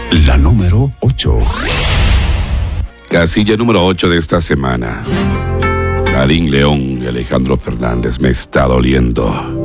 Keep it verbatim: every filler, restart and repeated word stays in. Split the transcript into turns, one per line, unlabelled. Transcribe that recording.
La número ocho.
Casilla número ocho de esta semana. Karim León y Alejandro Fernández, me está doliendo.